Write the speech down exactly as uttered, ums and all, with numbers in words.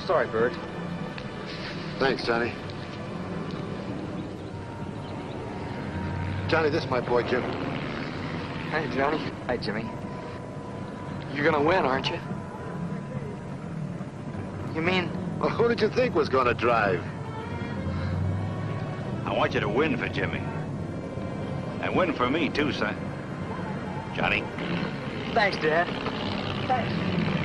sorry, Bert. Thanks, Johnny. Johnny, this is my boy, Jim. Hey, Johnny. Hi, Jimmy. You're gonna win, aren't you? You mean... Well, who did you think was gonna drive? I want you to win for Jimmy. And win for me, too, son. Johnny. Thanks, Dad. Thanks.